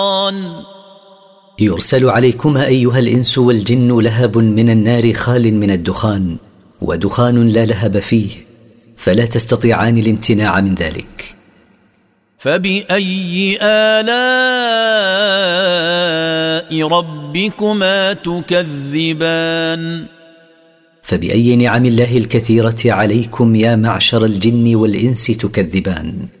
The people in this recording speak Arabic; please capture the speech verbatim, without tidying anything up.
يرسل عليكما أيها الإنس والجن لهب من النار خال من الدخان، ودخان لا لهب فيه، فلا تستطيعان الامتناع من ذلك. فبأي آلاء ربكما تكذبان؟ فبأي نعم الله الكثيرة عليكم يا معشر الجن والإنس تكذبان؟